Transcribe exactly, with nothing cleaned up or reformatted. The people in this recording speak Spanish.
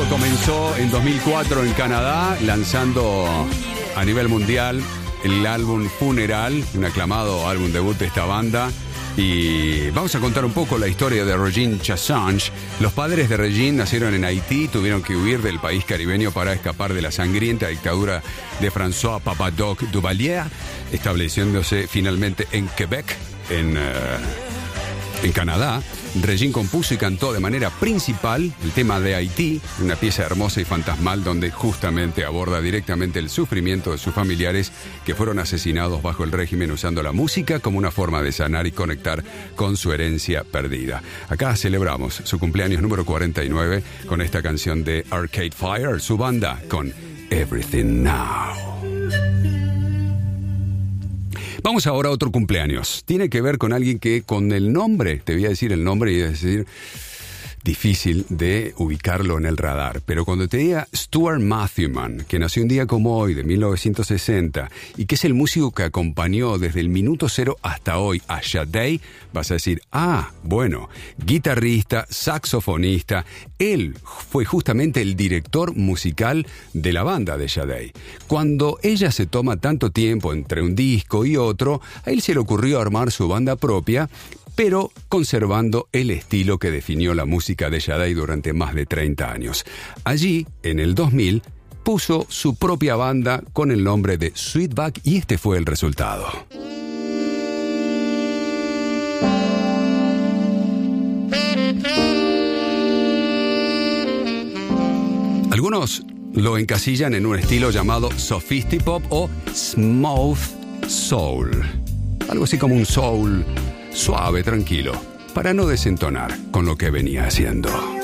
Todo comenzó en dos mil cuatro en Canadá, lanzando a nivel mundial el álbum Funeral, un aclamado álbum debut de esta banda. Y vamos a contar un poco la historia de Regine Chassange. Los padres de Regine nacieron en Haití, tuvieron que huir del país caribeño para escapar de la sangrienta dictadura de François Papadoc Duvalier, estableciéndose finalmente en Quebec, en, uh, en Canadá. Regine compuso y cantó de manera principal el tema de Haití, una pieza hermosa y fantasmal donde justamente aborda directamente el sufrimiento de sus familiares que fueron asesinados bajo el régimen, usando la música como una forma de sanar y conectar con su herencia perdida. Acá celebramos su cumpleaños número cuarenta y nueve con esta canción de Arcade Fire, su banda, con Everything Now. Vamos ahora a otro cumpleaños. Tiene que ver con alguien que con el nombre, te voy a decir el nombre y es decir, difícil de ubicarlo en el radar. Pero cuando te diga Stuart Matthewman, que nació un día como hoy de mil novecientos sesenta y que es el músico que acompañó desde el minuto cero hasta hoy a Sade, vas a decir, ah, bueno, guitarrista, saxofonista, él fue justamente el director musical de la banda de Sade. Cuando ella se toma tanto tiempo entre un disco y otro, a él se le ocurrió armar su banda propia, pero conservando el estilo que definió la música de Sade durante más de treinta años. Allí, en el dos mil, puso su propia banda con el nombre de Sweetback y este fue el resultado. Algunos lo encasillan en un estilo llamado Sophisti-Pop o Smooth Soul. Algo así como un soul suave, tranquilo, para no desentonar con lo que venía haciendo.